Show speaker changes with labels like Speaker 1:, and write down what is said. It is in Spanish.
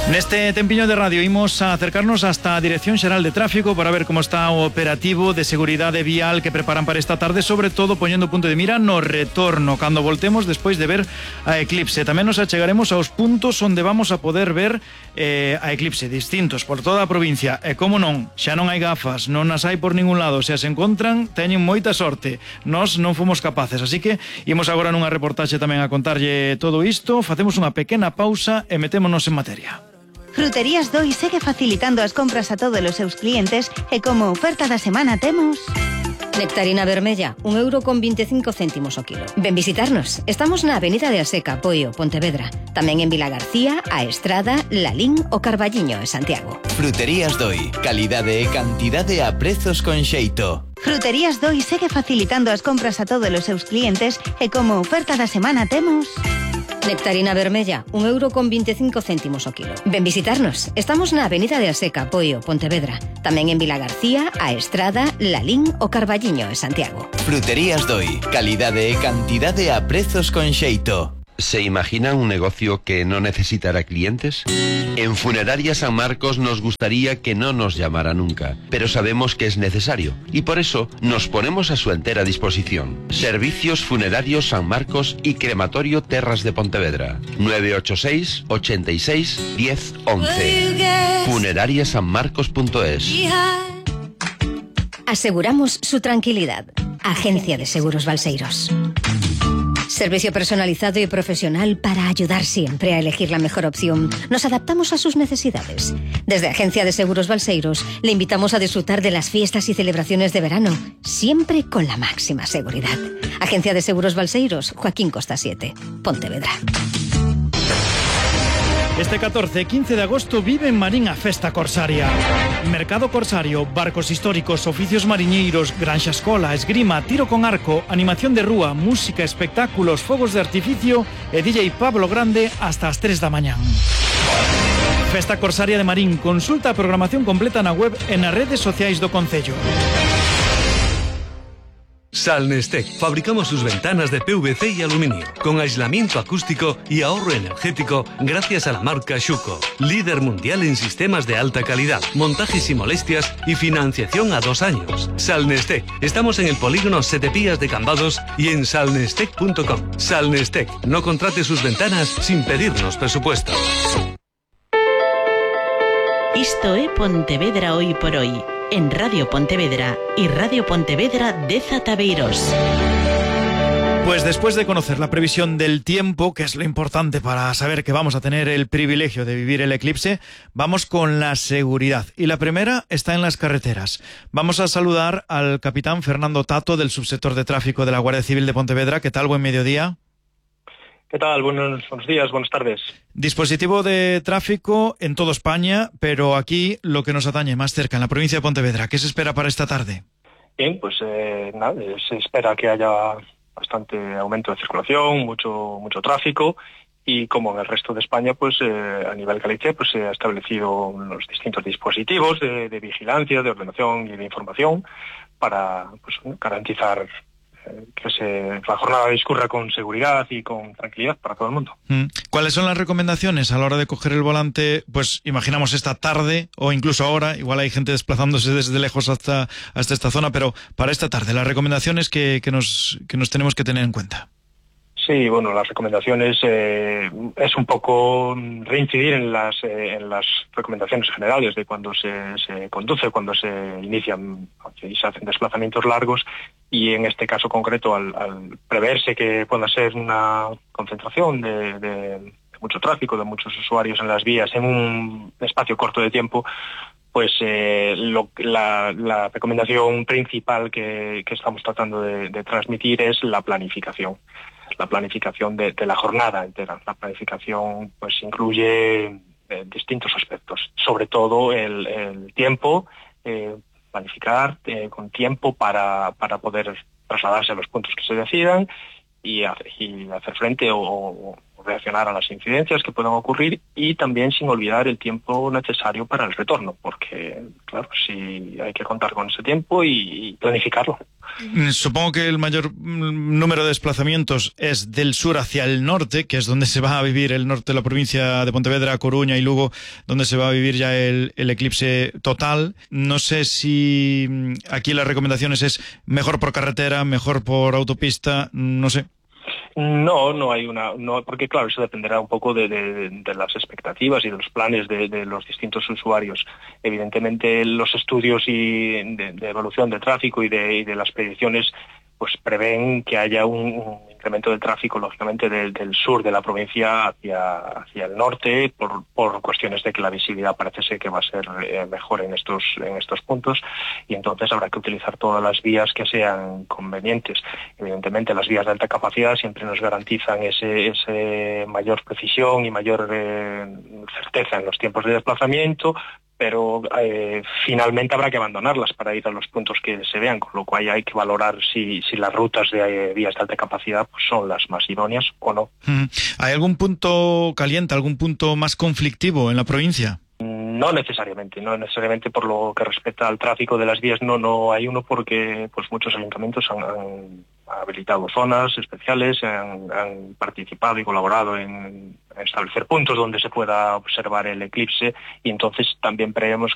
Speaker 1: Neste tempiño de radio imos a acercarnos hasta a Dirección Xeral de Tráfico para ver como está o operativo de seguridade vial que preparan para esta tarde, sobre todo poñendo punto de mira no retorno, cando voltemos despois de ver a eclipse. Tamén nos achegaremos aos puntos onde vamos a poder ver a eclipse, distintos por toda a provincia. E como non, xa non hai gafas, non as hai por ningún lado, se as encontran, teñen moita sorte. Nós non fomos capaces, así que imos agora nunha reportaxe tamén a contarlle todo isto, facemos unha pequena pausa e metémonos en materia.
Speaker 2: Fruterías Doi segue facilitando as compras a todos os seus clientes e como oferta da semana temos...
Speaker 3: Nectarina vermella, 1,25 € o kilo. Ven visitarnos. Estamos na Avenida de Aseca, Poio, Pontevedra. Tamén en Vila García, A Estrada, Lalín o Carballiño e Santiago.
Speaker 4: Fruterías Doi. Calidade e cantidade a prezos con xeito.
Speaker 2: Fruterías Doi segue facilitando as compras a todos os seus clientes e como oferta da semana temos...
Speaker 3: Nectarina vermella, 1,25 € o kilo. Ven visitarnos. Estamos na Avenida de Aseca, Poio, Pontevedra. Tamén en Vila García, A Estrada, Lalín o Carballiño e Santiago.
Speaker 4: Fruterías Doi. Calidade e cantidade a prezos con xeito.
Speaker 5: ¿Se imaginan un negocio que no necesitará clientes? En Funeraria San Marcos nos gustaría que no nos llamara nunca, pero sabemos que es necesario y por eso nos ponemos a su entera disposición. Servicios Funerarios San Marcos y Crematorio Terras de Pontevedra. 986 86 10 11. Funerariasanmarcos.es.
Speaker 3: Aseguramos su tranquilidad. Agencia de Seguros Balseiros. Servicio personalizado y profesional para ayudar siempre a elegir la mejor opción. Nos adaptamos a sus necesidades. Desde Agencia de Seguros Balseiros le invitamos a disfrutar de las fiestas y celebraciones de verano, siempre con la máxima seguridad. Agencia de Seguros Balseiros, Joaquín Costa 7, Pontevedra.
Speaker 1: Este 14 e 15 de agosto vive en Marín a Festa Corsaria. Mercado Corsario, barcos históricos, oficios mariñeiros, granxa escola, esgrima, tiro con arco, animación de rúa, música, espectáculos, fogos de artificio e DJ Pablo Grande hasta as 3 da mañán. Festa Corsaria de Marín. Consulta a programación completa na web e nas redes sociais do concello.
Speaker 6: Salnestec. Fabricamos sus ventanas de PVC y aluminio, con aislamiento acústico y ahorro energético gracias a la marca Schuco, líder mundial en sistemas de alta calidad, montajes y molestias y financiación a 2 años. Salnestec. Estamos en el polígono Setepías de Cambados y en salnestec.com. Salnestec. No contrate sus ventanas sin pedirnos presupuesto.
Speaker 7: Isto é Pontevedra hoy por hoy, en Radio Pontevedra y Radio Pontevedra de Zataveiros.
Speaker 1: Pues después de conocer la previsión del tiempo, que es lo importante para saber que vamos a tener el privilegio de vivir el eclipse, vamos con la seguridad. Y la primera está en las carreteras. Vamos a saludar al capitán Fernando Tato, del subsector de tráfico de la Guardia Civil de Pontevedra. ¿Qué tal? Buen mediodía.
Speaker 8: ¿Qué tal? Buenos días, buenas tardes.
Speaker 1: Dispositivo de tráfico en toda España, pero aquí lo que nos atañe más cerca, en la provincia de Pontevedra. ¿Qué se espera para esta tarde?
Speaker 8: Bien, pues se espera que haya bastante aumento de circulación, mucho tráfico, y como en el resto de España, pues a nivel Galicia, pues se ha establecido los distintos dispositivos de vigilancia, de ordenación y de información para garantizar que la jornada discurra con seguridad y con tranquilidad para todo el mundo.
Speaker 1: ¿Cuáles son las recomendaciones a la hora de coger el volante? Pues imaginamos esta tarde o incluso ahora, igual hay gente desplazándose desde lejos hasta esta zona, pero para esta tarde, las recomendaciones que nos tenemos que tener en cuenta.
Speaker 8: Sí, bueno, las recomendaciones es un poco reincidir en las recomendaciones generales de cuando se conduce, cuando se inician y se hacen desplazamientos largos, y en este caso concreto, al preverse que pueda ser una concentración de mucho tráfico, de muchos usuarios en las vías en un espacio corto de tiempo, pues la recomendación principal que estamos tratando de transmitir es la planificación. La planificación de la jornada entera. La planificación pues incluye distintos aspectos, sobre todo el tiempo, planificar con tiempo para poder trasladarse a los puntos que se decidan y hacer frente o reaccionar a las incidencias que puedan ocurrir y también sin olvidar el tiempo necesario para el retorno, porque claro, sí hay que contar con ese tiempo y planificarlo.
Speaker 1: Supongo que el mayor número de desplazamientos es del sur hacia el norte, que es donde se va a vivir el norte de la provincia de Pontevedra, Coruña y Lugo, donde se va a vivir ya el eclipse total. No sé si aquí las recomendaciones es mejor por carretera, mejor por autopista, no sé.
Speaker 8: No hay no, porque claro, eso dependerá un poco de las expectativas y de los planes de los distintos usuarios. Evidentemente los estudios de evolución de tráfico y de las predicciones pues prevén que haya un incremento del tráfico, lógicamente, del sur de la provincia hacia el norte, por cuestiones de que la visibilidad parece ser que va a ser mejor en estos puntos, y entonces habrá que utilizar todas las vías que sean convenientes. Evidentemente, las vías de alta capacidad siempre nos garantizan ese mayor precisión y mayor certeza en los tiempos de desplazamiento, pero finalmente habrá que abandonarlas para ir a los puntos que se vean, con lo cual hay que valorar si las rutas de vías de alta capacidad pues, son las más idóneas o no.
Speaker 1: ¿Hay algún punto caliente, algún punto más conflictivo en la provincia?
Speaker 8: No necesariamente por lo que respecta al tráfico de las vías, no hay uno, porque pues muchos ayuntamientos han habilitado zonas especiales, han participado y colaborado en establecer puntos donde se pueda observar el eclipse, y entonces también prevemos